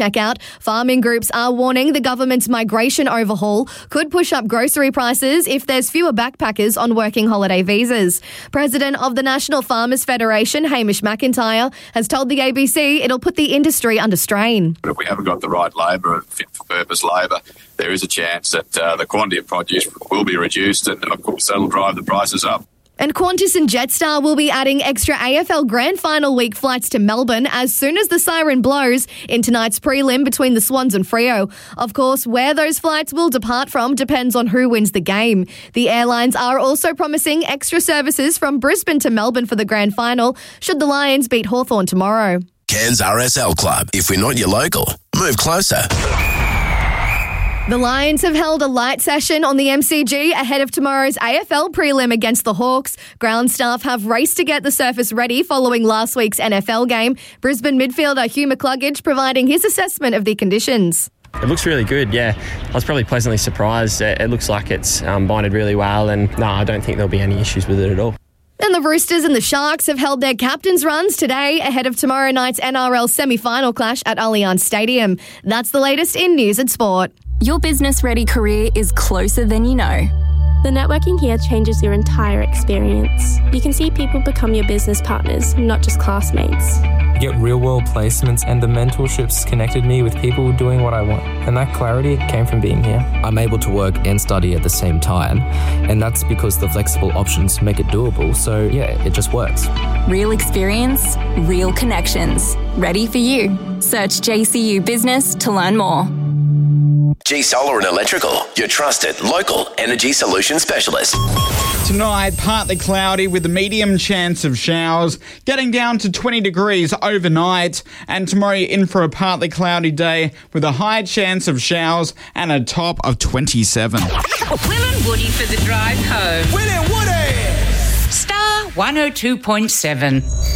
Check out. Farming groups are warning the government's migration overhaul could push up grocery prices if there's fewer backpackers on working holiday visas. President of the National Farmers Federation, Hamish McIntyre, has told the ABC it'll put the industry under strain. But if we haven't got the right labour and fit-for-purpose labour, there is a chance that the quantity of produce will be reduced, and of course that'll drive the prices up. And Qantas and Jetstar will be adding extra AFL Grand Final week flights to Melbourne as soon as the siren blows in tonight's prelim between the Swans and Freo. Of course, where those flights will depart from depends on who wins the game. The airlines are also promising extra services from Brisbane to Melbourne for the Grand Final, should the Lions beat Hawthorn tomorrow. Cairns RSL Club. If we're not your local, move closer. The Lions have held a light session on the MCG ahead of tomorrow's AFL prelim against the Hawks. Ground staff have raced to get the surface ready following last week's NFL game. Brisbane midfielder Hugh McCluggage providing his assessment of the conditions. It looks really good, yeah. I was probably pleasantly surprised. It looks like it's binded really well, and no, I don't think there'll be any issues with it at all. And the Roosters and the Sharks have held their captains' runs today ahead of tomorrow night's NRL semi-final clash at Allianz Stadium. That's the latest in news and sport. Your business-ready career is closer than you know. The networking here changes your entire experience. You can see people become your business partners, not just classmates. I get real-world placements, and the mentorships connected me with people doing what I want. And that clarity came from being here. I'm able to work and study at the same time, and that's because the flexible options make it doable. So, yeah, it just works. Real experience, real connections. Ready for you. Search JCU Business to learn more. G Solar and Electrical, your trusted local energy solution specialist. Tonight, partly cloudy with a medium chance of showers, getting down to 20 degrees overnight. And tomorrow you're in for a partly cloudy day with a high chance of showers and a top of 27. Will and Woody for the drive home. Will and Woody! Star 102.7.